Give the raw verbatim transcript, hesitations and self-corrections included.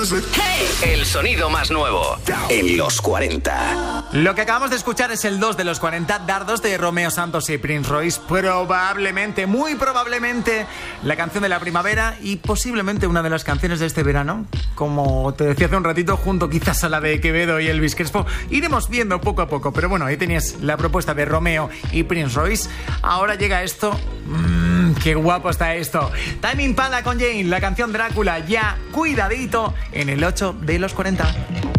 Hey. El sonido más nuevo en los cuarenta. Lo que acabamos de escuchar es el dos de los cuarenta, Dardos, de Romeo Santos y Prince Royce. Probablemente, muy probablemente, la canción de la primavera y posiblemente una de las canciones de este verano. Como te decía hace un ratito, junto quizás a la de Quevedo y Elvis Crespo. Iremos viendo poco a poco, pero bueno, ahí tenías la propuesta de Romeo y Prince Royce. Ahora llega esto. Mmm, qué guapo está esto. Tame Impala con Jane, la canción Drácula, ya cuidadito en el ocho de los cuarenta.